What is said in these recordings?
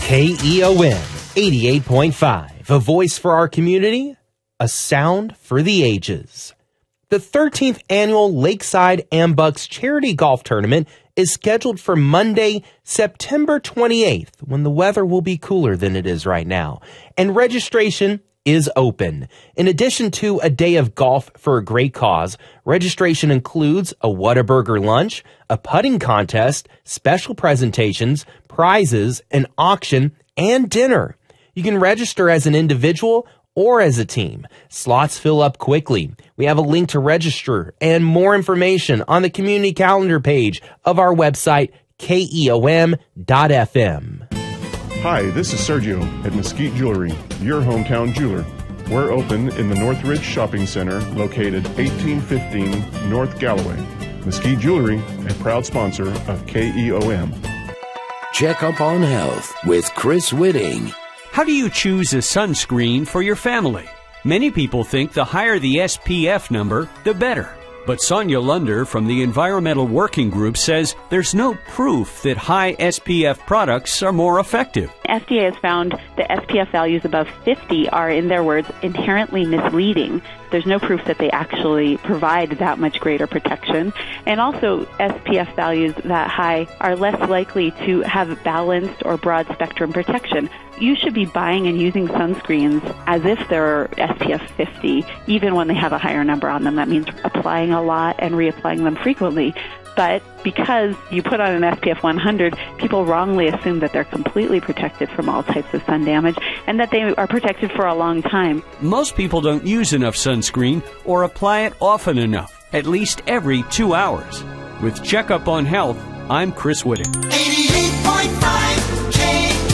KEOM 88.5, a voice for our community, a sound for the ages. The 13th annual Lakeside Ambucks Charity Golf Tournament is scheduled for Monday, September 28th, when the weather will be cooler than it is right now, and registration is open. In addition to a day of golf for a great cause, registration includes a Whataburger lunch, a putting contest, special presentations, prizes, an auction, and dinner. You can register as an individual or as a team. Slots fill up quickly. We have a link to register and more information on the community calendar page of our website, keom.fm. Hi, this is Sergio at Mesquite Jewelry, your hometown jeweler. We're open in the Northridge Shopping Center, located 1815 North Galloway. Mesquite Jewelry, a proud sponsor of KEOM. Check up on health with Chris Whitting. How do you choose a sunscreen for your family? Many people think the higher the SPF number, the better. But Sonia Lunder from the Environmental Working Group says there's no proof that high SPF products are more effective. FDA has found that SPF values above 50 are, in their words, inherently misleading. There's no proof that they actually provide that much greater protection. And also, SPF values that high are less likely to have balanced or broad spectrum protection. You should be buying and using sunscreens as if they're SPF 50, even when they have a higher number on them. That means applying a lot and reapplying them frequently. But because you put on an SPF 100, people wrongly assume that they're completely protected from all types of sun damage and that they are protected for a long time. Most people don't use enough sunscreen or apply it often enough, at least every 2 hours. With Checkup on Health, I'm Chris Whitting. 88.5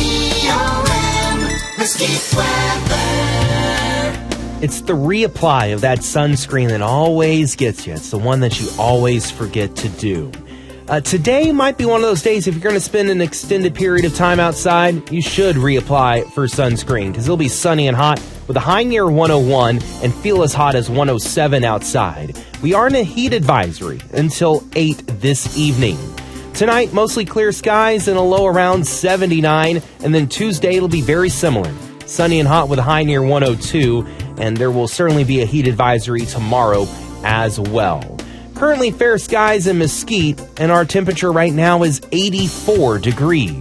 KEOM, Mesquite Weather. It's the reapply of that sunscreen that always gets you. It's the one that you always forget to do. Today might be one of those days, if you're going to spend an extended period of time outside, you should reapply for sunscreen because it'll be sunny and hot with a high near 101 and feel as hot as 107 outside. We are in a heat advisory until 8 this evening. Tonight, mostly clear skies and a low around 79, and then Tuesday it'll be very similar. Sunny and hot with a high near 102, and there will certainly be a heat advisory tomorrow as well. Currently fair skies in Mesquite, and our temperature right now is 84 degrees.